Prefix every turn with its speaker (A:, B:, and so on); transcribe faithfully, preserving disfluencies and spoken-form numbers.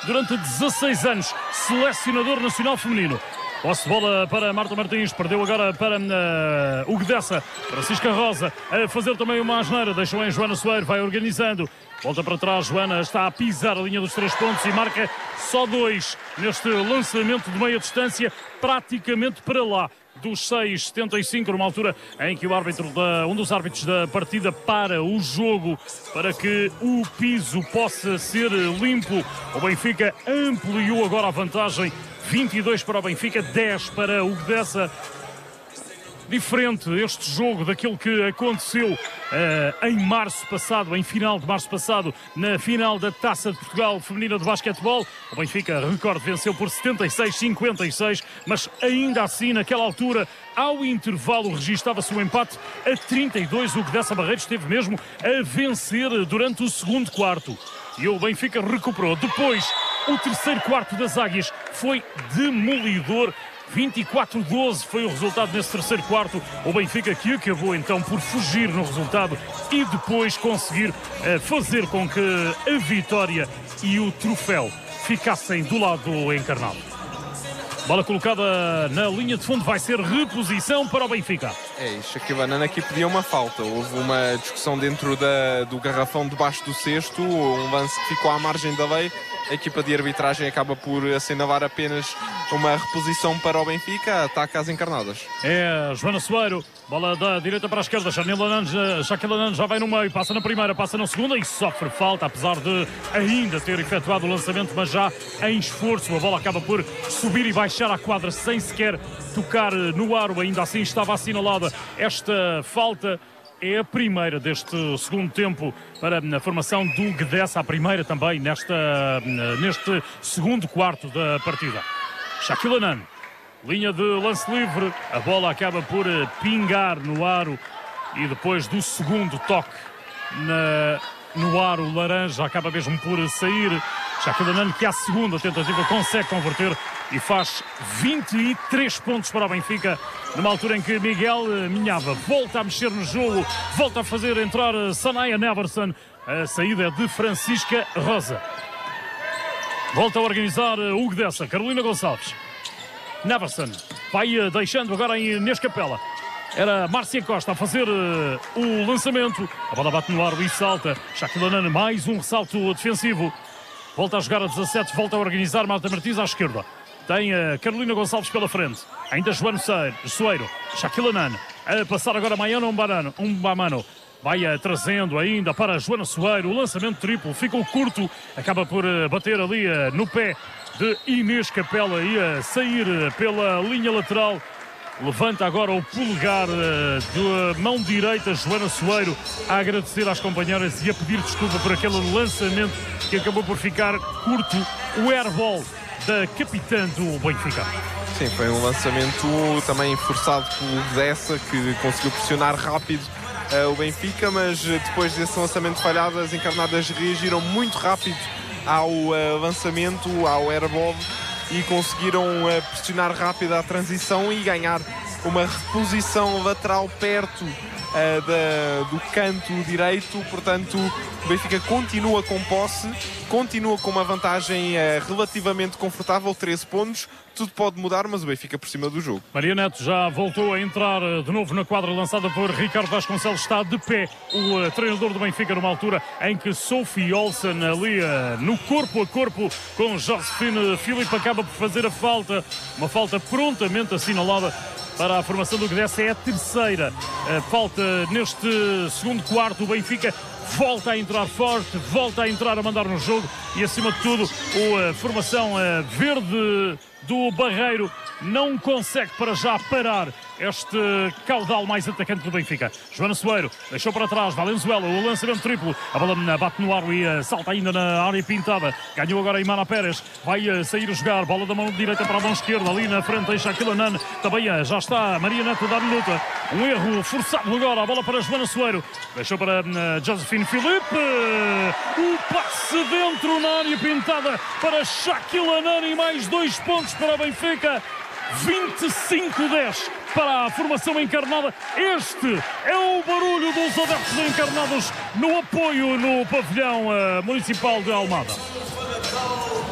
A: durante dezasseis anos, selecionador nacional feminino. Posse de bola para Marta Martins, perdeu agora para uh, Hugo Dessa, Francisca Rosa a fazer também uma asneira, deixou em Joana Soeiro, vai organizando, volta para trás, Joana está a pisar a linha dos três pontos e marca só dois neste lançamento de meia distância, praticamente para lá dos seis setenta e cinco, numa altura em que o árbitro da, um dos árbitros da partida para o jogo para que o piso possa ser limpo. O Benfica ampliou agora a vantagem, vinte e dois para o Benfica, dez para o Dessa. Diferente este jogo daquilo que aconteceu uh, em março passado, em final de março passado, na final da Taça de Portugal Feminina de Basquetebol. O Benfica, recorde, venceu por setenta e seis a cinquenta e seis, mas ainda assim, naquela altura, ao intervalo, registava-se o empate a trinta e dois. O Dessa Barreiros esteve mesmo a vencer durante o segundo quarto. E o Benfica recuperou. Depois, o terceiro quarto das Águias foi demolidor. vinte e quatro a doze foi o resultado nesse terceiro quarto. O Benfica que acabou então por fugir no resultado e depois conseguir uh, fazer com que a vitória e o troféu ficassem do lado encarnado. Bola colocada na linha de fundo, vai ser reposição para o Benfica.
B: É isso, Shaquille O'Neal aqui pedia uma falta. Houve uma discussão dentro da, do garrafão debaixo do cesto, um lance que ficou à margem da lei. A equipa de arbitragem acaba por assinalar apenas uma reposição para o Benfica, ataque às encarnadas.
A: É, Joana Soeiro, bola da direita para a esquerda, Shaquille O'Neal já vai no meio, passa na primeira, passa na segunda e sofre falta, apesar de ainda ter efetuado o lançamento, mas já em esforço. A bola acaba por subir e baixar à quadra sem sequer tocar no aro, ainda assim estava assinalada esta falta. É a primeira deste segundo tempo para a formação do Gdessa, a primeira também nesta, neste segundo quarto da partida. Shaquille O'Neal, linha de lance livre, a bola acaba por pingar no aro e depois do segundo toque na, no aro laranja acaba mesmo por sair. Shaquille O'Neal que à segunda tentativa consegue converter e faz vinte e três pontos para o Benfica, numa altura em que Miguel Minhava volta a mexer no jogo, volta a fazer entrar Sanaya Neverson. A saída é de Francisca Rosa. Volta a organizar Hugo Dessa, Carolina Gonçalves. Neverson vai deixando agora em Inês Capela. Era Márcia Costa a fazer uh, o lançamento. A bola bate no aro e salta. Shaquille O'Neal, mais um ressalto defensivo. Volta a jogar a dezassete, volta a organizar Marta Martins à esquerda. Tem a Carolina Gonçalves pela frente. Ainda Joana Soeiro. Shaquille O'Neal a passar agora Maiana Umbamano. Vai a, trazendo ainda para Joana Soeiro. O lançamento triplo ficou curto. Acaba por uh, bater ali uh, no pé de Inês Capela e a sair uh, pela linha lateral. Levanta agora o polegar uh, da mão direita, Joana Soeiro, a agradecer às companheiras e a pedir desculpa por aquele lançamento que acabou por ficar curto. O airball da capitã do Benfica.
B: Sim, foi um lançamento também forçado pelo Dessa, que conseguiu pressionar rápido uh, o Benfica, mas depois desse lançamento falhado, as encarnadas reagiram muito rápido ao uh, lançamento, ao airball, e conseguiram uh, pressionar rápido a transição e ganhar uma reposição lateral perto uh, da, do canto direito. Portanto, o Benfica continua com posse, continua com uma vantagem uh, relativamente confortável, treze pontos. Tudo pode mudar, mas o Benfica por cima do jogo.
A: Maria Neto já voltou a entrar de novo na quadra, lançada por Ricardo Vasconcelos. Está de pé o uh, treinador do Benfica, numa altura em que Sophie Olsen ali uh, no corpo a corpo com Josephine Philippe acaba por fazer a falta. Uma falta prontamente assinalada para a formação do Gdessa. É a terceira uh, falta neste segundo quarto. O Benfica volta a entrar forte, volta a entrar a mandar no jogo e, acima de tudo, a uh, formação uh, verde do Barreiro não consegue para já parar este caudal mais atacante do Benfica. Joana Soeiro deixou para trás, Valenzuela, o lançamento triplo, a bola bate no aro e uh, salta ainda na área pintada. Ganhou agora Imana Pérez, vai uh, sair a jogar, bola da mão direita para a mão esquerda, ali na frente deixa Shaquille O'Neal, também uh, já está Maria Neto a dar luta. Um erro forçado agora, a bola para Joana Soeiro, deixou para uh, Josephine Philippe, uh, o passe dentro na área pintada para Shaquille O'Neal e mais dois pontos para o Benfica. vinte e cinco a dez para a formação encarnada. Este é o barulho dos adeptos encarnados no apoio no pavilhão uh, municipal de Almada.